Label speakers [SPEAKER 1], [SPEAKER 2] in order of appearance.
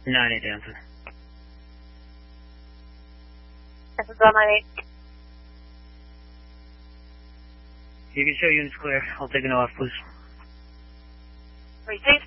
[SPEAKER 1] 9-8 answer.
[SPEAKER 2] This is 198.
[SPEAKER 1] You can show units clear. I'll take an off, please.
[SPEAKER 2] Received.